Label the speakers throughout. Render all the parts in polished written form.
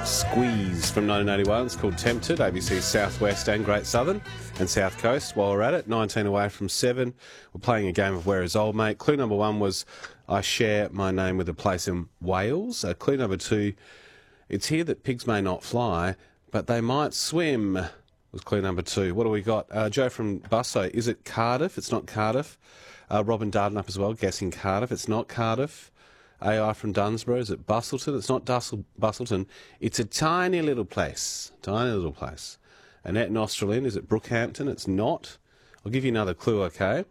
Speaker 1: Squeeze from 1981. It's called Tempted. ABC South West and Great Southern and South Coast. While we're at it, 19 away from 7. We're playing a game of Where Is Old Mate. Clue number 1 was I share my name with a place in Wales. Clue number 2, it's here that pigs may not fly, but they might swim, was clue number 2. What do we got? Joe from Busso, is it Cardiff? It's not Cardiff. Robin Darden as well, guessing Cardiff. It's not Cardiff. AI from Dunsborough, is it Bustleton? It's not Bustleton. It's a tiny little place. Tiny little place. Annette Nostralin, is it Brookhampton? It's not. I'll give you another clue, okay?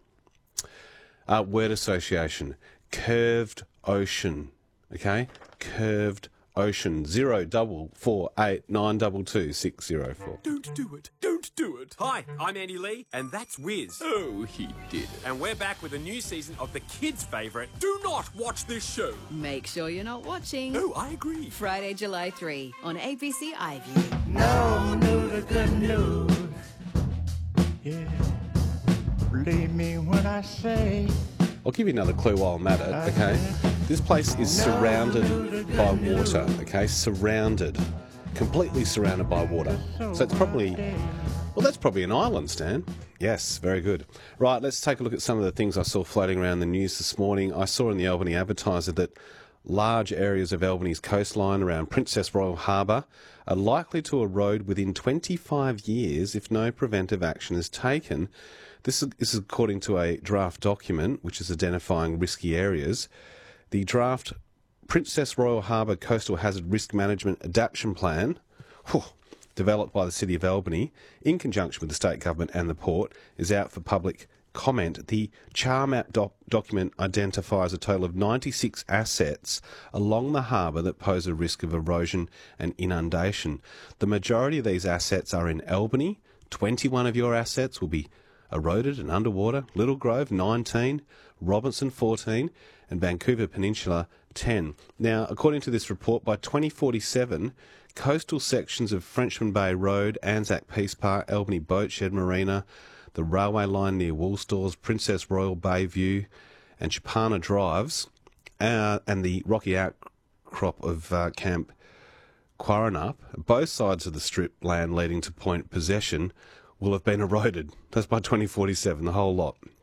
Speaker 1: Word association. Curved ocean. Okay? Curved ocean. 0448 922 604.
Speaker 2: Don't do it. Don't do it. Hi, I'm Andy Lee, and that's Wiz.
Speaker 3: Oh, he did it.
Speaker 2: And we're back with a new season of the kids' favourite, Do Not Watch This Show.
Speaker 4: Make sure you're not watching.
Speaker 2: Oh, I agree.
Speaker 4: Friday, July 3 on ABC iView.
Speaker 5: No news, good news. Yeah. Believe me when I say.
Speaker 1: I'll give you another clue while I'm at it, okay? This place is surrounded by water, okay? Surrounded. Completely surrounded by water. So it's probably... Well, that's probably an island, Stan. Yes, very good. Right, let's take a look at some of the things I saw floating around the news this morning. I saw in the Albany Advertiser that large areas of Albany's coastline around Princess Royal Harbour are likely to erode within 25 years if no preventive action is taken. This is according to a draft document which is identifying risky areas. The draft Princess Royal Harbour Coastal Hazard Risk Management Adaptation Plan, developed by the City of Albany in conjunction with the state government and the port, is out for public comment. The char map document identifies a total of 96 assets along the harbour that pose a risk of erosion and inundation. The majority of these assets are in Albany. 21 of your assets will be eroded and underwater. Little Grove, 19, Robinson, 14, and Vancouver Peninsula, 10. Now, according to this report, by 2047, coastal sections of Frenchman Bay Road, Anzac Peace Park, Albany Boatshed Marina, the railway line near Woolstores, Princess Royal Bayview, and Chapana Drives, and the rocky outcrop of Camp Quarrenup, both sides of the strip land leading to Point Possession, will have been eroded. That's by 2047, the whole lot.